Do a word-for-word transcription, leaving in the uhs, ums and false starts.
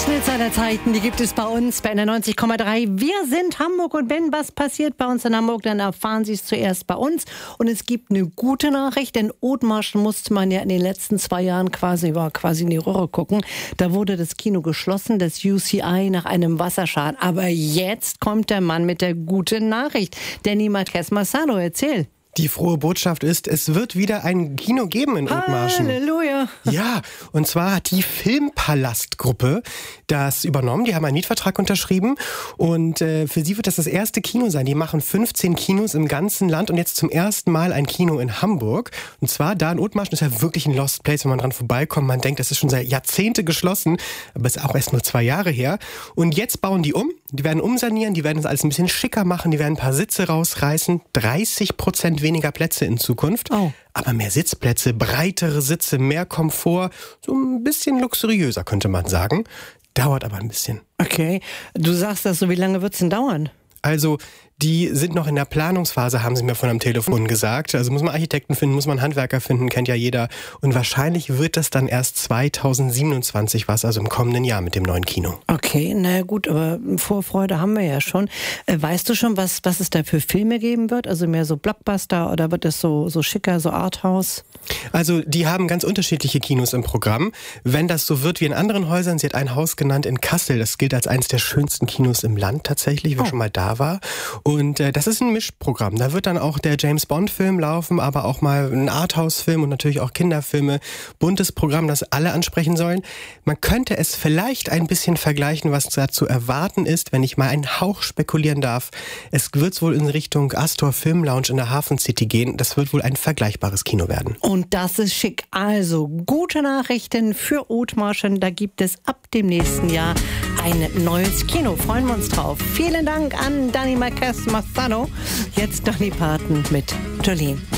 Schnitzer der Zeiten, die gibt es bei uns bei N R neunzig Komma drei. Wir sind Hamburg und wenn was passiert bei uns in Hamburg, dann erfahren Sie es zuerst bei uns. Und es gibt eine gute Nachricht, denn Othmarschen musste man ja in den letzten zwei Jahren quasi, war quasi in die Röhre gucken. Da wurde das Kino geschlossen, das U C I, nach einem Wasserschaden. Aber jetzt kommt der Mann mit der guten Nachricht. Danny Marquez Massado, erzähl. Die frohe Botschaft ist, es wird wieder ein Kino geben in Othmarschen. Halleluja. Ja, und zwar hat die Filmpalast-Gruppe das übernommen. Die haben einen Mietvertrag unterschrieben und äh, für sie wird das das erste Kino sein. Die machen fünfzehn Kinos im ganzen Land und jetzt zum ersten Mal ein Kino in Hamburg. Und zwar da in Othmarschen ist ja wirklich ein Lost Place, wenn man dran vorbeikommt. Man denkt, das ist schon seit Jahrzehnte geschlossen, aber es ist auch erst nur zwei Jahre her. Und jetzt bauen die um. Die werden umsanieren, die werden das alles ein bisschen schicker machen, die werden ein paar Sitze rausreißen. dreißig Prozent weniger Plätze in Zukunft. Oh. Aber mehr Sitzplätze, breitere Sitze, mehr Komfort. So ein bisschen luxuriöser, könnte man sagen. Dauert aber ein bisschen. Okay, du sagst das so, wie lange wird es denn dauern? Also, die sind noch in der Planungsphase, haben sie mir von am Telefon gesagt. Also muss man Architekten finden, muss man Handwerker finden, kennt ja jeder. Und wahrscheinlich wird das dann erst zweitausendsiebenundzwanzig was, also im kommenden Jahr mit dem neuen Kino. Okay, na gut, aber Vorfreude haben wir ja schon. Äh, weißt du schon, was, was es da für Filme geben wird? Also mehr so Blockbuster oder wird es so, so schicker, so Arthouse? Also die haben ganz unterschiedliche Kinos im Programm. Wenn das so wird wie in anderen Häusern, sie hat ein Haus genannt in Kassel, das gilt als eines der schönsten Kinos im Land tatsächlich, wer Oh. schon mal da war. Und äh, das ist ein Mischprogramm. Da wird dann auch der James-Bond-Film laufen, aber auch mal ein Arthouse-Film und natürlich auch Kinderfilme. Buntes Programm, das alle ansprechen sollen. Man könnte es vielleicht ein bisschen vergleichen, was da zu erwarten ist, wenn ich mal einen Hauch spekulieren darf. Es wird wohl in Richtung Astor Film Lounge in der Hafen City gehen. Das wird wohl ein vergleichbares Kino werden. Und das ist schick. Also, gute Nachrichten für Othmarschen. Da gibt es ab dem nächsten Jahr ein neues Kino. Freuen wir uns drauf. Vielen Dank an Danny Marquez Massado. Jetzt Dolly Parton mit Jolene.